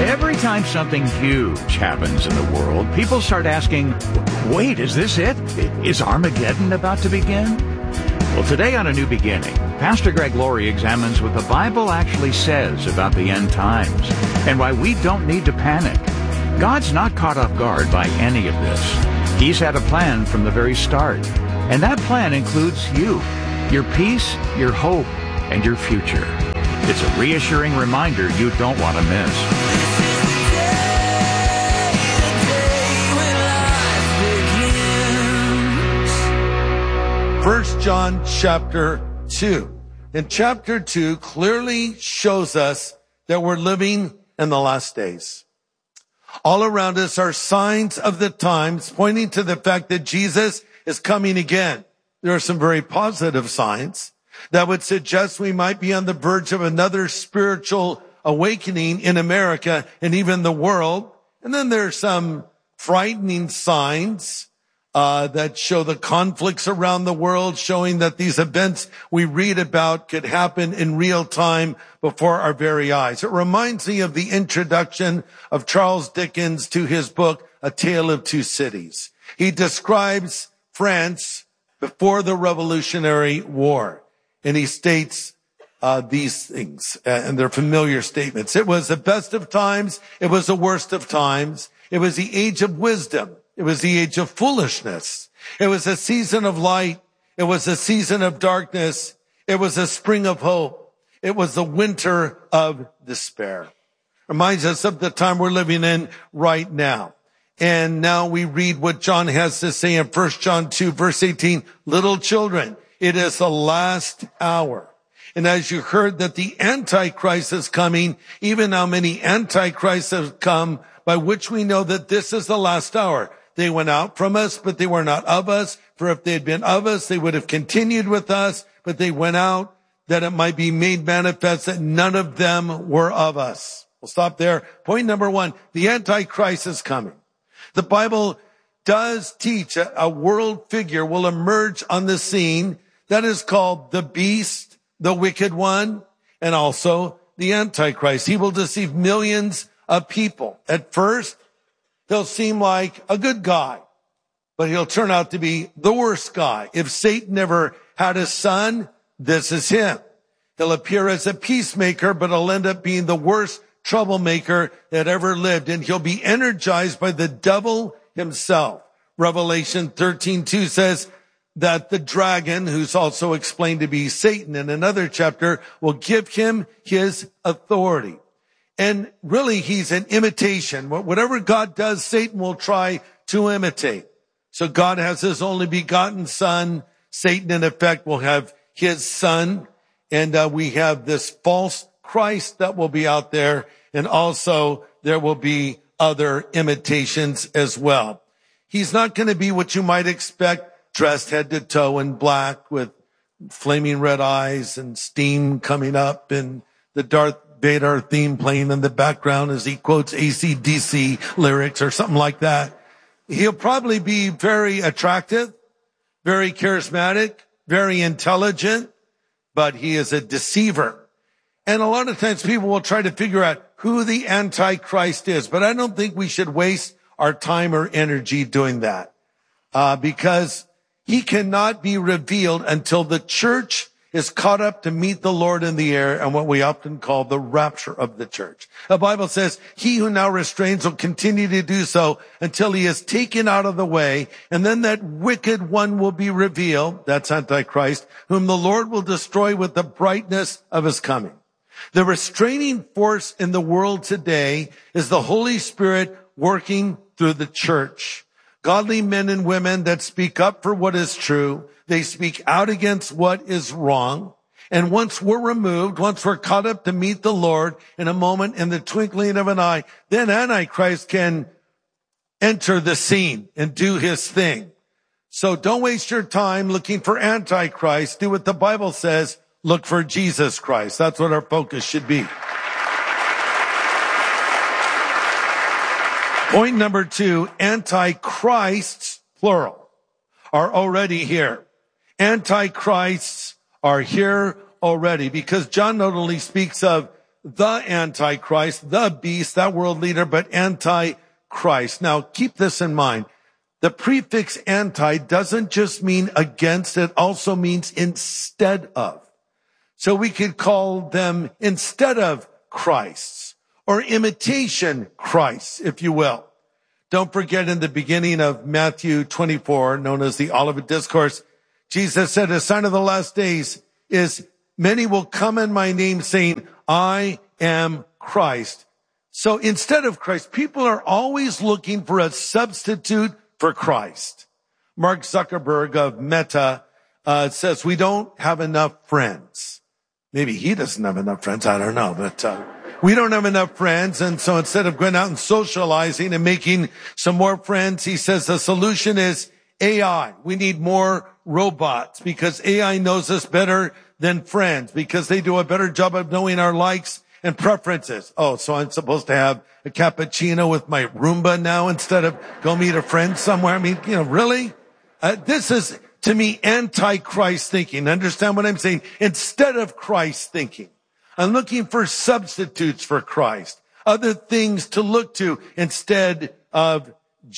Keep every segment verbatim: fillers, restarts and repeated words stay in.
Every time something huge happens in the world, people start asking, wait, is this it? Is Armageddon about to begin? Well, today on A New Beginning, Pastor Greg Laurie examines what the Bible actually says about the end times and why we don't need to panic. God's not caught off guard by any of this. He's had a plan from the very start, and that plan includes you, your peace, your hope, and your future. It's a reassuring reminder you don't want to miss. First John chapter two. And chapter two clearly shows us that we're living in the last days. All around us are signs of the times pointing to the fact that Jesus is coming again. There are some very positive signs that would suggest we might be on the verge of another spiritual awakening in America and even the world. And then there are some frightening signs Uh, that show the conflicts around the world, showing that these events we read about could happen in real time before our very eyes. It reminds me of the introduction of Charles Dickens to his book, A Tale of Two Cities. He describes France before the Revolutionary War, and he states uh, these things, uh, and they're familiar statements. It was the best of times. It was the worst of times. It was the age of wisdom. It was the age of foolishness. It was a season of light. It was a season of darkness. It was a spring of hope. It was the winter of despair. Reminds us of the time we're living in right now. And now we read what John has to say in First John two, verse eighteen. Little children, it is the last hour. And as you heard that the Antichrist is coming, even how many Antichrists have come, by which we know that this is the last hour. They went out from us, but they were not of us. For if they had been of us, they would have continued with us, but they went out that it might be made manifest that none of them were of us. We'll stop there. Point number one, the Antichrist is coming. The Bible does teach a, a world figure will emerge on the scene that is called the beast, the wicked one, and also the Antichrist. He will deceive millions of people. At first, he'll seem like a good guy, but he'll turn out to be the worst guy. If Satan ever had a son, this is him. He'll appear as a peacemaker, but he'll end up being the worst troublemaker that ever lived, and he'll be energized by the devil himself. Revelation thirteen two says that the dragon, who's also explained to be Satan in another chapter, will give him his authority. And really, he's an imitation. Whatever God does, Satan will try to imitate. So God has his only begotten son. Satan, in effect, will have his son. And uh, we have this false Christ that will be out there. And also, there will be other imitations as well. He's not going to be what you might expect, dressed head to toe in black with flaming red eyes and steam coming up and the Darth Vader theme playing in the background as he quotes A C D C lyrics or something like that. He'll probably be very attractive, very charismatic, very intelligent, but he is a deceiver. And a lot of times people will try to figure out who the Antichrist is, but I don't think we should waste our time or energy doing that, uh, because he cannot be revealed until the church is caught up to meet the Lord in the air, and what we often call the rapture of the church. The Bible says, he who now restrains will continue to do so until he is taken out of the way, and then that wicked one will be revealed, that's Antichrist, whom the Lord will destroy with the brightness of his coming. The restraining force in the world today is the Holy Spirit working through the church. Godly men and women that speak up for what is true. They speak out against what is wrong. And once we're removed, once we're caught up to meet the Lord in a moment, in the twinkling of an eye, then Antichrist can enter the scene and do his thing. So don't waste your time looking for Antichrist. Do what the Bible says. Look for Jesus Christ. That's what our focus should be. Point number two, Antichrists, plural, are already here. Antichrists are here already, because John not only speaks of the Antichrist, the beast, that world leader, but Antichrist. Now, keep this in mind. The prefix anti doesn't just mean against, it also means instead of. So we could call them instead of Christs or imitation Christ, if you will. Don't forget, in the beginning of Matthew twenty-four, known as the Olivet Discourse, Jesus said, a sign of the last days is many will come in my name saying, I am Christ. So instead of Christ, people are always looking for a substitute for Christ. Mark Zuckerberg of Meta uh, says we don't have enough friends. Maybe he doesn't have enough friends. I don't know, but uh, we don't have enough friends. And so instead of going out and socializing and making some more friends, he says the solution is A I. We need more robots because A I knows us better than friends because they do a better job of knowing our likes and preferences. Oh, so I'm supposed to have a cappuccino with my Roomba now instead of go meet a friend somewhere? I mean, you know, really? Uh, this is, to me, anti-Christ thinking. Understand what I'm saying? Instead of Christ thinking. I'm looking for substitutes for Christ, other things to look to instead of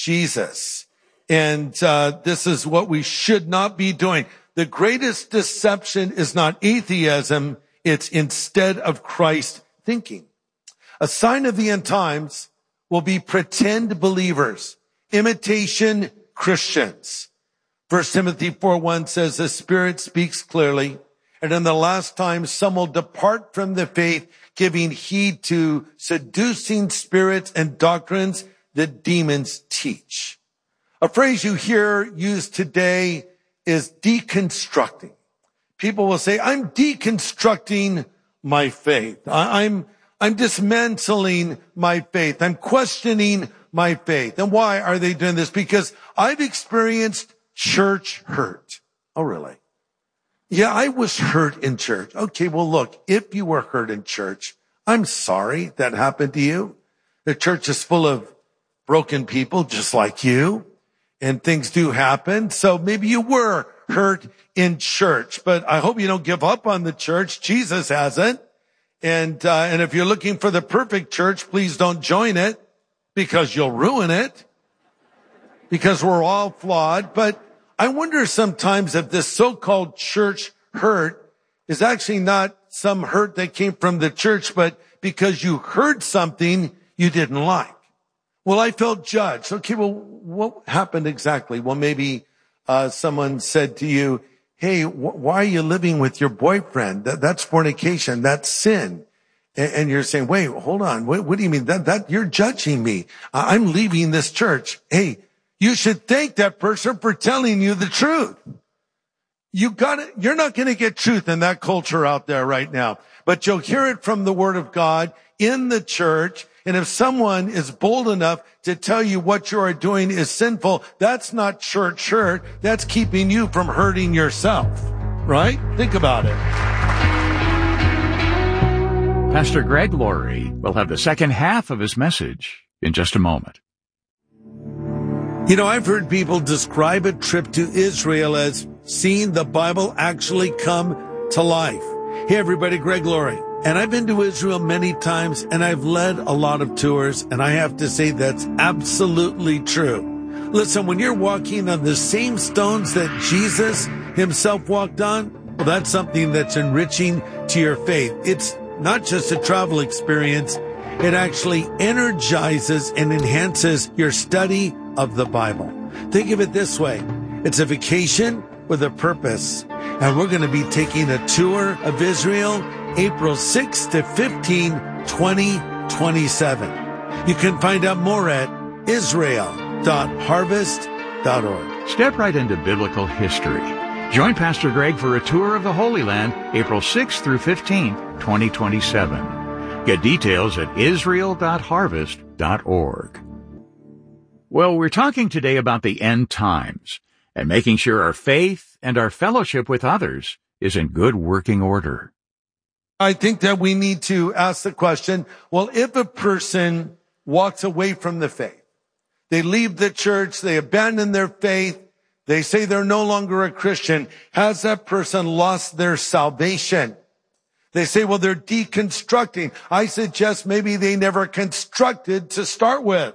Jesus. And uh, this is what we should not be doing. The greatest deception is not atheism, it's instead of Christ thinking. A sign of the end times will be pretend believers, imitation Christians. First Timothy four one says, the Spirit speaks clearly, and in the last time some will depart from the faith, giving heed to seducing spirits and doctrines that demons teach. A phrase you hear used today is deconstructing. People will say, I'm deconstructing my faith. I'm, I'm dismantling my faith. I'm questioning my faith. And why are they doing this? Because I've experienced church hurt. Oh, really? Yeah, I was hurt in church. Okay, well, look, if you were hurt in church, I'm sorry that happened to you. The church is full of broken people just like you, and things do happen. So maybe you were hurt in church, but I hope you don't give up on the church. Jesus hasn't. And, uh, and if you're looking for the perfect church, please don't join it because you'll ruin it because we're all flawed. But I wonder sometimes if this so-called church hurt is actually not some hurt that came from the church, but because you heard something you didn't like. Well, I felt judged. Okay, well, what happened exactly? Well, maybe uh someone said to you, hey, wh- why are you living with your boyfriend? That, that's fornication. That's sin. And, and you're saying, wait, hold on. What, what do you mean? That, that you're judging me. I, I'm leaving this church. Hey, you should thank that person for telling you the truth. You got it. You're not going to get truth in that culture out there right now, but you'll hear it from the Word of God in the church. And if someone is bold enough to tell you what you are doing is sinful, that's not church hurt. That's keeping you from hurting yourself, right? Think about it. Pastor Greg Laurie will have the second half of his message in just a moment. You know, I've heard people describe a trip to Israel as seeing the Bible actually come to life. Hey, everybody, Greg Laurie. And I've been to Israel many times, and I've led a lot of tours, and I have to say that's absolutely true. Listen, when you're walking on the same stones that Jesus himself walked on, well, that's something that's enriching to your faith. It's not just a travel experience. It actually energizes and enhances your study of the Bible. Think of it this way. It's a vacation with a purpose. And we're going to be taking a tour of Israel April sixth to fifteenth, twenty twenty-seven. You can find out more at israel dot harvest dot org. Step right into biblical history. Join Pastor Greg for a tour of the Holy Land, April sixth through fifteenth, twenty twenty-seven. Get details at israel dot harvest dot org. Well, we're talking today about the end times and making sure our faith and our fellowship with others is in good working order. I think that we need to ask the question, well, if a person walks away from the faith, they leave the church, they abandon their faith, they say they're no longer a Christian, has that person lost their salvation? They say, well, they're deconstructing. I suggest maybe they never constructed to start with.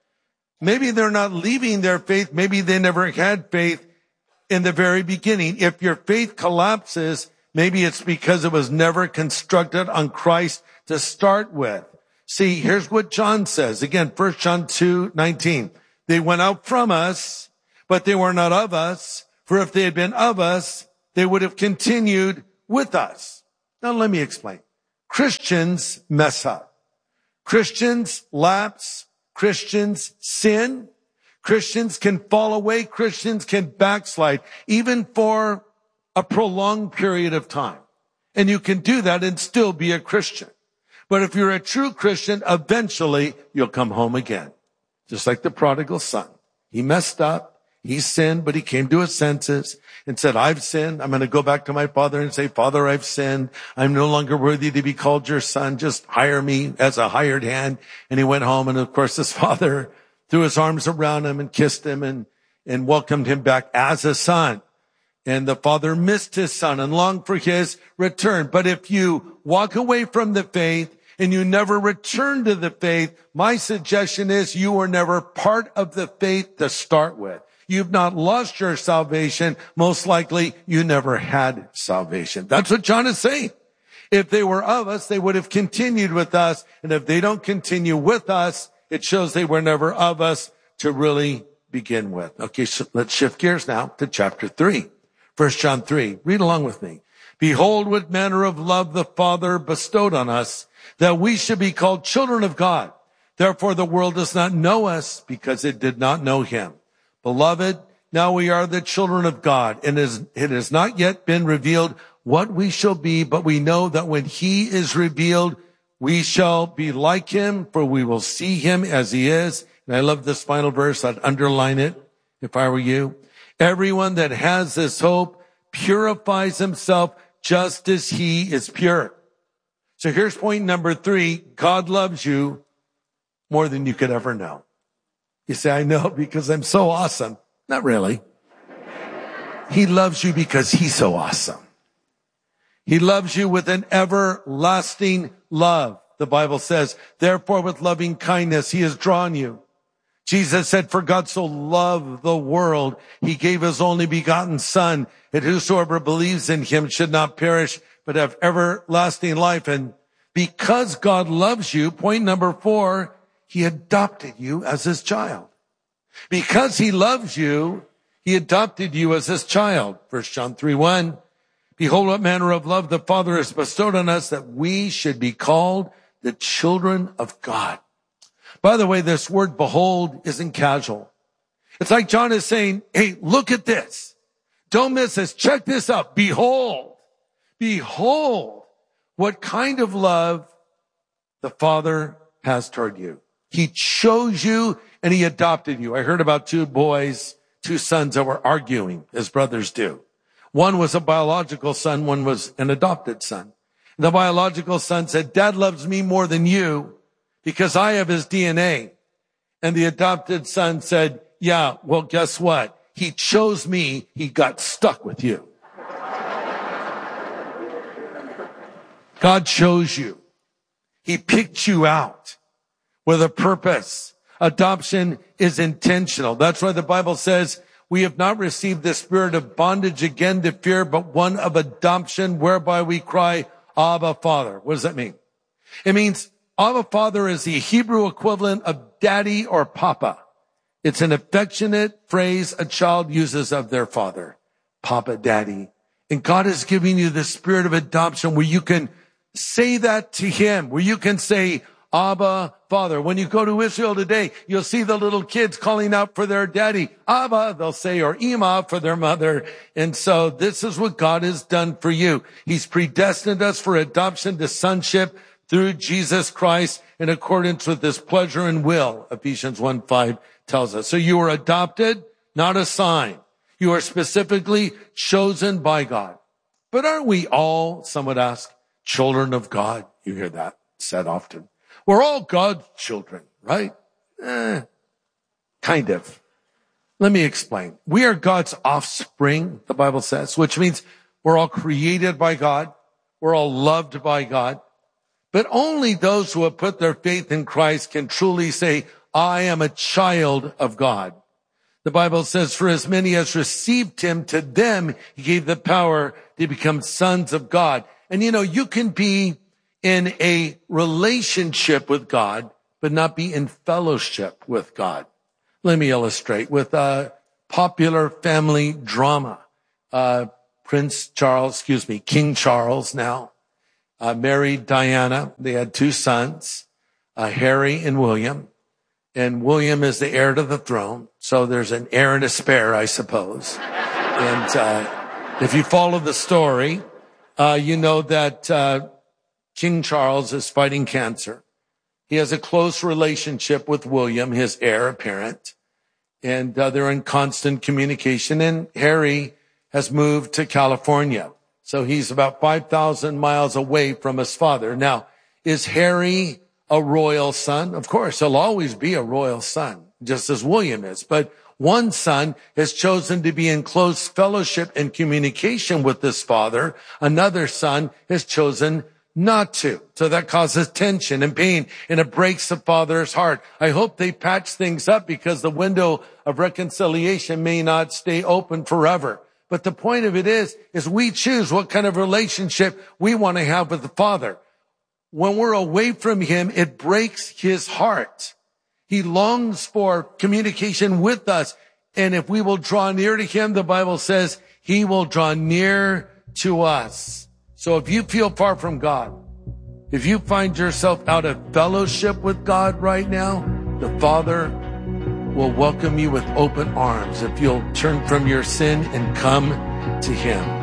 Maybe they're not leaving their faith. Maybe they never had faith in the very beginning. If your faith collapses, maybe it's because it was never constructed on Christ to start with. See, here's what John says. Again, First John two nineteen. They went out from us, but they were not of us. For if they had been of us, they would have continued with us. Now let me explain. Christians mess up. Christians lapse. Christians sin. Christians can fall away. Christians can backslide, even for a prolonged period of time. And you can do that and still be a Christian. But if you're a true Christian, eventually you'll come home again. Just like the prodigal son. He messed up. He sinned, but he came to his senses and said, I've sinned. I'm going to go back to my father and say, Father, I've sinned. I'm no longer worthy to be called your son. Just hire me as a hired hand. And he went home. And of course, his father threw his arms around him and kissed him and, and welcomed him back as a son. And the father missed his son and longed for his return. But if you walk away from the faith and you never return to the faith, my suggestion is you were never part of the faith to start with. You've not lost your salvation. Most likely you never had salvation. That's what John is saying. If they were of us, they would have continued with us. And if they don't continue with us, it shows they were never of us to really begin with. Okay, so let's shift gears now to chapter three. First John three. Read along with me. Behold, what manner of love the Father bestowed on us, that we should be called children of God. Therefore the world does not know us because it did not know him. Beloved, now we are the children of God, and it has not yet been revealed what we shall be, but we know that when he is revealed, we shall be like him, for we will see him as he is. And I love this final verse. I'd underline it if I were you. Everyone that has this hope purifies himself just as he is pure. So here's point number three. God loves you more than you could ever know. You say, I know because I'm so awesome. Not really. He loves you because he's so awesome. He loves you with an everlasting love. The Bible says, therefore with loving kindness he has drawn you. Jesus said, for God so loved the world, he gave his only begotten son, that whosoever believes in him should not perish, but have everlasting life. And because God loves you, point number four, he adopted you as his child. Because he loves you, he adopted you as his child. First John three one. Behold, what manner of love the Father has bestowed on us, that we should be called the children of God. By the way, this word behold isn't casual. It's like John is saying, hey, look at this. Don't miss this. Check this out. Behold, behold what kind of love the Father has toward you. He chose you and he adopted you. I heard about two boys, two sons that were arguing, as brothers do. One was a biological son, one was an adopted son. The biological son said, Dad loves me more than you because I have his D N A. And the adopted son said, yeah, well, guess what? He chose me. He got stuck with you. God chose you. He picked you out with a purpose. Adoption is intentional. That's why the Bible says we have not received the spirit of bondage again to fear, but one of adoption whereby we cry, Abba, Father. What does that mean? It means Abba, Father is the Hebrew equivalent of daddy or papa. It's an affectionate phrase a child uses of their father. Papa, daddy. And God is giving you the spirit of adoption where you can say that to him, where you can say, Abba, Father. When you go to Israel today, you'll see the little kids calling out for their daddy. Abba, they'll say, or Ima for their mother. And so this is what God has done for you. He's predestined us for adoption to sonship through Jesus Christ in accordance with his pleasure and will. Ephesians one five tells us. So you are adopted, not assigned. You are specifically chosen by God. But aren't we all, some would ask, children of God? You hear that said often. We're all God's children, right? Eh, kind of. Let me explain. We are God's offspring, the Bible says, which means we're all created by God. We're all loved by God. But only those who have put their faith in Christ can truly say, I am a child of God. The Bible says, for as many as received him, to them he gave the power to become sons of God. And you know, you can be in a relationship with God, but not be in fellowship with God. Let me illustrate with a popular family drama. Uh, Prince Charles, excuse me, King Charles now, uh, married Diana. They had two sons, uh, Harry and William. And William is the heir to the throne. So there's an heir and a spare, I suppose. And, uh, if you follow the story, uh, you know that, uh, King Charles is fighting cancer. He has a close relationship with William, his heir apparent. And, uh, they're in constant communication. And Harry has moved to California. So he's about five thousand miles away from his father. Now, is Harry a royal son? Of course, he'll always be a royal son, just as William is. But one son has chosen to be in close fellowship and communication with his father. Another son has chosen not to. So that causes tension and pain, and it breaks the father's heart. I hope they patch things up because the window of reconciliation may not stay open forever. But the point of it is, is we choose what kind of relationship we want to have with the Father. When we're away from him, it breaks his heart. He longs for communication with us. And if we will draw near to him, the Bible says he will draw near to us. So if you feel far from God, if you find yourself out of fellowship with God right now, the Father will welcome you with open arms if you'll turn from your sin and come to him.